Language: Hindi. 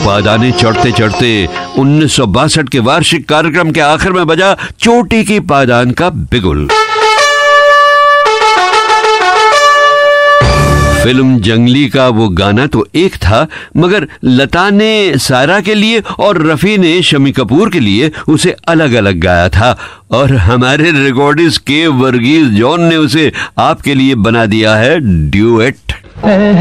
पायदाने चढ़ते चढ़ते 1962 के वार्षिक कार्यक्रम के आखिर में बजा चोटी की पायदान का बिगुल। फिल्म जंगली का वो गाना तो एक था, मगर लता ने सायरा के लिए और रफी ने शम्मी कपूर के लिए उसे अलग अलग गाया था, और हमारे रिकॉर्डिस्ट के वर्गीस जॉन ने उसे आपके लिए बना दिया है ड्यूएट।